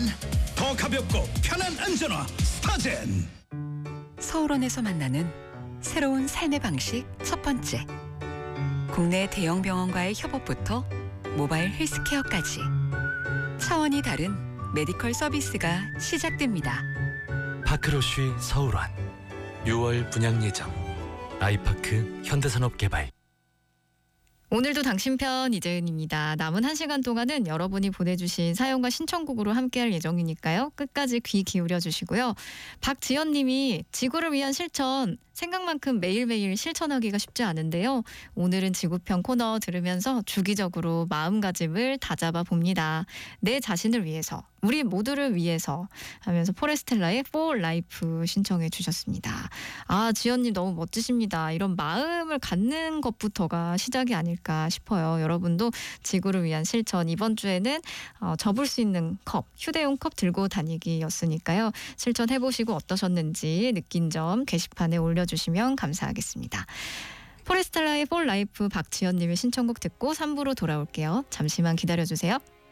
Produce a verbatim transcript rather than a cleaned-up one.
더 가볍고 편한 안전화 스타젠. 서울원에서 만나는 새로운 삶의 방식 첫 번째. 국내 대형 병원과의 협업부터 모바일 헬스케어까지 차원이 다른 메디컬 서비스가 시작됩니다. 파크로쉬 서울원 유월 분양 예정. 아이파크 현대산업개발. 오늘도 당신 편 이재은입니다. 남은 한 시간 동안은 여러분이 보내주신 사연과 신청곡으로 함께할 예정이니까요. 끝까지 귀 기울여 주시고요. 박지연 님이 지구를 위한 실천, 생각만큼 매일매일 실천하기가 쉽지 않은데요. 오늘은 지구편 코너 들으면서 주기적으로 마음가짐을 다잡아 봅니다. 내 자신을 위해서, 우리 모두를 위해서 하면서 포레스텔라의 For Life 신청해 주셨습니다. 아, 지연님 너무 멋지십니다. 이런 마음을 갖는 것부터가 시작이 아닐까 싶어요. 여러분도 지구를 위한 실천, 이번 주에는 어, 접을 수 있는 컵, 휴대용 컵 들고 다니기였으니까요. 실천해보시고 어떠셨는지 느낀 점 게시판에 올려주시면 감사하겠습니다. 포레스텔라의 For Life 박지연님의 신청곡 듣고 삼 부로 돌아올게요. 잠시만 기다려주세요.